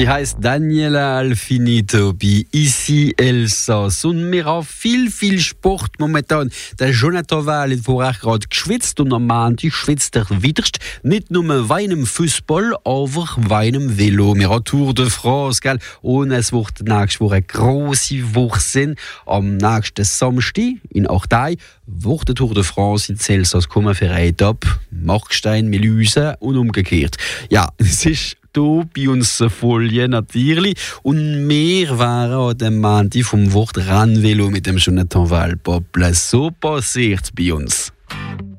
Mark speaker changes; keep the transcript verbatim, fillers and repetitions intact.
Speaker 1: Sie heißt Daniela Alfinito bei Ici Elsass. Und wir haben viel, viel Sport momentan. Der Jonathan Wahl hat vorher gerade geschwitzt und am Montag schwitzt er wiederst. Nicht nur weinem Fußball, aber weinem Velo. Wir haben Tour de France, gell? Und es wird nächste Woche eine grosse Woche sein. Am nächsten Samstag in Artei wird die Tour de France in Elsass kommen für eine Etappe. Markstein, Melüse und umgekehrt. Ja, es ist hier bei uns eine Folie natürlich. Und wir waren an dem Montag vom Wort Rennvelo mit dem Jonathan Wahl. So passiert es bei uns.